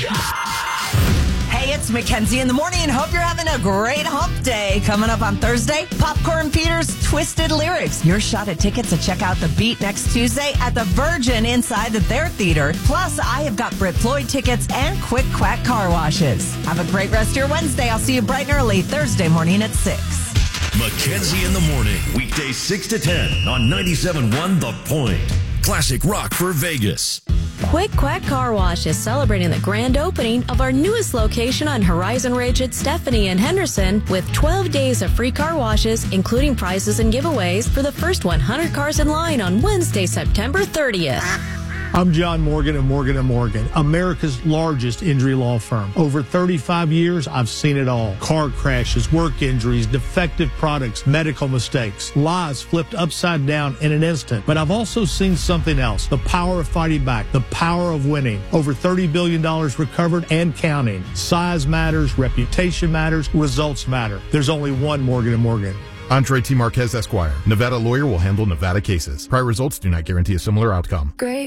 Hey, it's Mackenzie in the morning and hope you're having a great hump day. Coming up on Thursday, Popcorn Peter's Twisted Lyrics. Your shot at tickets to check out The Beat next Tuesday at the Virgin inside their theater. Plus, I have got Brit Floyd tickets and Quick Quack car washes. Have a great rest of your Wednesday. I'll see you bright and early Thursday morning at 6. Mackenzie in the morning, weekdays 6 to 10 on 97.1 The Point. Classic rock for Vegas. Quick Quack Car Wash is celebrating the grand opening of our newest location on Horizon Ridge at Stephanie and Henderson with 12 days of free car washes, including prizes and giveaways for the first 100 cars in line on Wednesday, September 30th. I'm John Morgan of Morgan & Morgan, America's largest injury law firm. Over 35 years, I've seen it all. Car crashes, work injuries, defective products, medical mistakes, lives flipped upside down in an instant. But I've also seen something else, the power of fighting back, the power of winning. Over $30 billion recovered and counting. Size matters, reputation matters, results matter. There's only one Morgan & Morgan. Andre T. Marquez, Esquire. Nevada lawyer will handle Nevada cases. Prior results do not guarantee a similar outcome. Great.